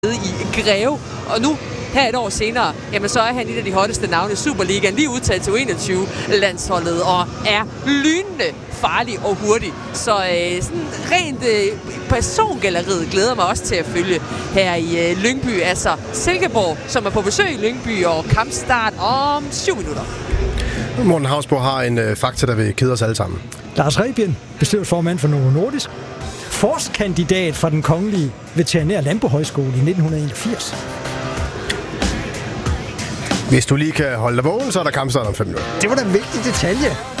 i Greve, og nu her et år senere, jamen så er han et af de hotteste navne i Superligaen, lige udtaget til U21-landsholdet, og er lynende farlig og hurtig. Så sådan rent persongalleriet glæder mig også til at følge her i Lyngby. Altså Silkeborg, som er på besøg i Lyngby, og kampstart om 7 minutter. Morten Hausborg har en fakta, der vil kede os alle sammen. Lars Rebien, bestyrelsesformand for Novo Nordisk, forstkandidat fra den kongelige veterinære landbohøjskole i 1981. Hvis du lige kan holde dig vågen, så er der kampstart om 5 minutter. Det var da en vigtig detalje.